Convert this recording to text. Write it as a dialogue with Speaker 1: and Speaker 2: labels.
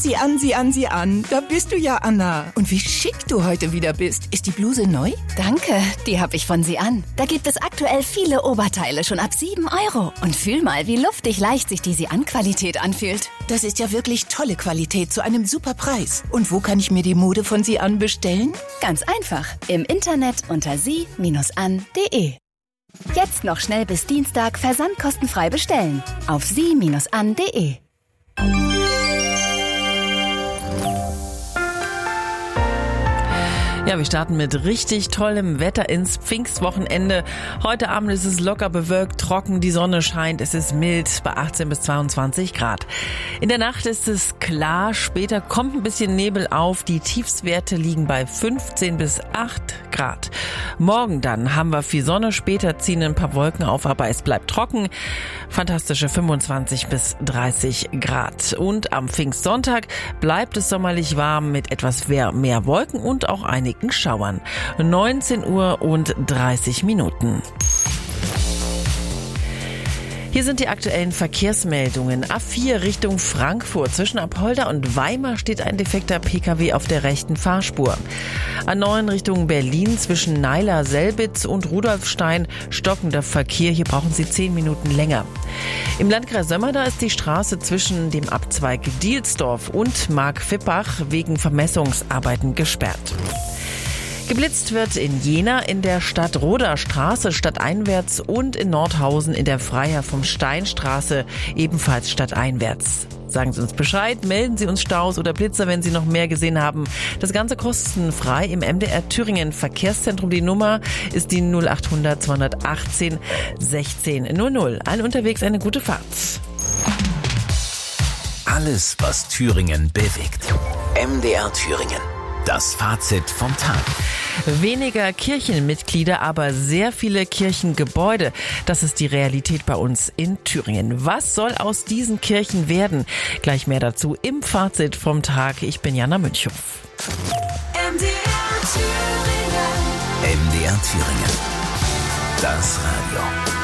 Speaker 1: Sieh an, sieh an, sieh an. Da bist du ja, Anna. Und wie schick du heute wieder bist. Ist die Bluse neu?
Speaker 2: Danke, die habe ich von Sie an. Da gibt es aktuell viele Oberteile schon ab 7 €. Und fühl mal, wie luftig leicht sich die Sie-an-Qualität anfühlt.
Speaker 1: Das ist ja wirklich tolle Qualität zu einem super Preis. Und wo kann ich mir die Mode von Sie an bestellen?
Speaker 2: Ganz einfach. Im Internet unter sie-an.de. Jetzt noch schnell bis Dienstag versandkostenfrei bestellen. Auf sie-an.de.
Speaker 3: Ja, wir starten mit richtig tollem Wetter ins Pfingstwochenende. Heute Abend ist es locker bewölkt, trocken, die Sonne scheint, es ist mild bei 18 bis 22 Grad. In der Nacht ist es klar, später kommt ein bisschen Nebel auf, die Tiefstwerte liegen bei 15 bis 8 Grad. Morgen dann haben wir viel Sonne, später ziehen ein paar Wolken auf, aber es bleibt trocken. Fantastische 25 bis 30 Grad. Und am Pfingstsonntag bleibt es sommerlich warm mit etwas mehr Wolken und auch einigen Schauern. 19 Uhr und 30 Minuten. Hier sind die aktuellen Verkehrsmeldungen. A4 Richtung Frankfurt. Zwischen Apolda und Weimar steht ein defekter Pkw auf der rechten Fahrspur. A9 Richtung Berlin zwischen Neiler-Selbitz und Rudolfstein stockender Verkehr. Hier brauchen Sie 10 Minuten länger. Im Landkreis Sömmerda ist die Straße zwischen dem Abzweig Dielsdorf und Markfippach wegen Vermessungsarbeiten gesperrt. Geblitzt wird in Jena in der Stadtroder Straße stadteinwärts und in Nordhausen in der Freiherr vom Steinstraße ebenfalls stadteinwärts. Sagen Sie uns Bescheid, melden Sie uns Staus oder Blitzer, wenn Sie noch mehr gesehen haben. Das Ganze kostenfrei im MDR Thüringen Verkehrszentrum. Die Nummer ist die 0800 218 1600. Allen unterwegs eine gute Fahrt.
Speaker 4: Alles, was Thüringen bewegt. MDR Thüringen. Das Fazit vom Tag.
Speaker 3: Weniger Kirchenmitglieder, aber sehr viele Kirchengebäude. Das ist die Realität bei uns in Thüringen. Was soll aus diesen Kirchen werden? Gleich mehr dazu im Fazit vom Tag. Ich bin Jana Münchow.
Speaker 4: MDR Thüringen. Das Radio.